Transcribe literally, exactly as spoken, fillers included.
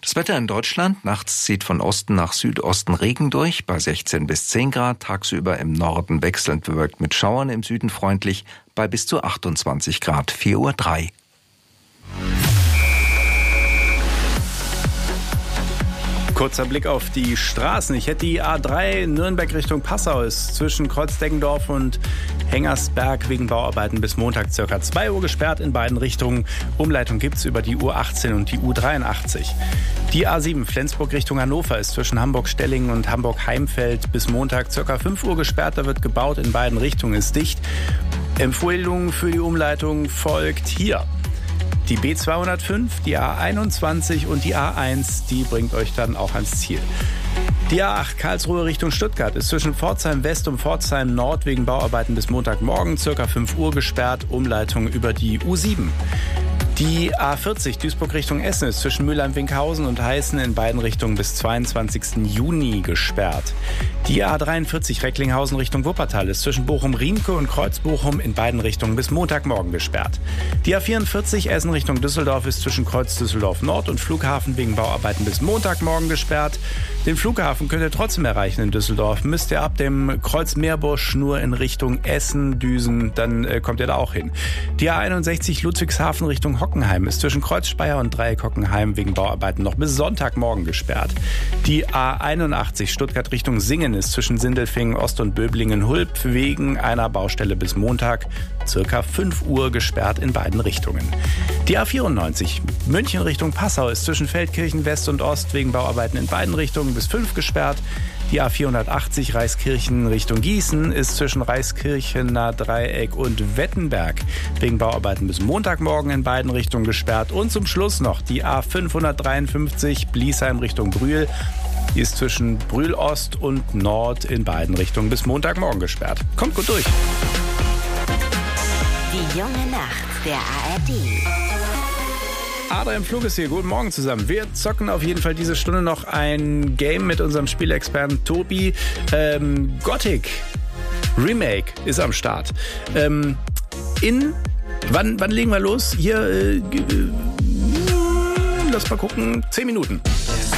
Das Wetter in Deutschland. Nachts zieht von Osten nach Südosten Regen durch, bei sechzehn bis zehn Grad. Tagsüber im Norden wechselnd bewölkt mit Schauern, im Süden freundlich bei bis zu achtundzwanzig Grad. vier Uhr drei. Kurzer Blick auf die Straßen. Ich hätte die A drei Nürnberg Richtung Passau ist zwischen Kreuzdeggendorf und Hengersberg wegen Bauarbeiten bis Montag circa zwei Uhr gesperrt in beiden Richtungen. Umleitung gibt's über die U achtzehn und die U dreiundachtzig. Die A sieben Flensburg Richtung Hannover ist zwischen Hamburg-Stellingen und Hamburg-Heimfeld bis Montag circa fünf Uhr gesperrt. Da wird gebaut in beiden Richtungen, ist dicht. Empfehlung für die Umleitung folgt hier. Die B zweihundertfünf, die A einundzwanzig und die A eins, die bringt euch dann auch ans Ziel. Die A acht Karlsruhe Richtung Stuttgart ist zwischen Pforzheim West und Pforzheim Nord wegen Bauarbeiten bis Montagmorgen circa fünf Uhr gesperrt, Umleitung über die U sieben. Die A vierzig Duisburg Richtung Essen ist zwischen Mülheim-Winkhausen und Heißen in beiden Richtungen bis zweiundzwanzigsten Juni gesperrt. Die A dreiundvierzig Recklinghausen Richtung Wuppertal ist zwischen Bochum-Riemke und Kreuz-Bochum in beiden Richtungen bis Montagmorgen gesperrt. Die A vierundvierzig Essen Richtung Düsseldorf ist zwischen Kreuz Düsseldorf Nord und Flughafen wegen Bauarbeiten bis Montagmorgen gesperrt. Den Flughafen könnt ihr trotzdem erreichen in Düsseldorf. Müsst ihr ab dem Kreuz Meerbusch nur in Richtung Essen düsen, dann äh, kommt ihr da auch hin. Die A einundsechzig Ludwigshafen Richtung Hockenheim ist zwischen Kreuz Speyer und Dreieck Hockenheim wegen Bauarbeiten noch bis Sonntagmorgen gesperrt. Die A einundachtzig Stuttgart Richtung Singen ist zwischen Sindelfingen Ost und Böblingen-Hulp wegen einer Baustelle bis Montag circa fünf Uhr gesperrt in beiden Richtungen. Die A vierundneunzig München Richtung Passau ist zwischen Feldkirchen West und Ost wegen Bauarbeiten in beiden Richtungen bis fünf gesperrt. Die A vierhundertachtzig Reiskirchen Richtung Gießen ist zwischen Reiskirchener Dreieck und Wettenberg wegen Bauarbeiten bis Montagmorgen in beiden Richtungen gesperrt. Und zum Schluss noch die A fünfhundertdreiundfünfzig Bliesheim Richtung Brühl. Die ist zwischen Brühl Ost und Nord in beiden Richtungen bis Montagmorgen gesperrt. Kommt gut durch. Die junge Nacht der A R D. Adrian Pflug ist hier. Guten Morgen zusammen. Wir zocken auf jeden Fall diese Stunde noch ein Game mit unserem Spielexperten Tobi. Ähm, Gothic Remake ist am Start. Ähm, in, wann, wann legen wir los? Hier, äh, lass mal gucken, zehn Minuten.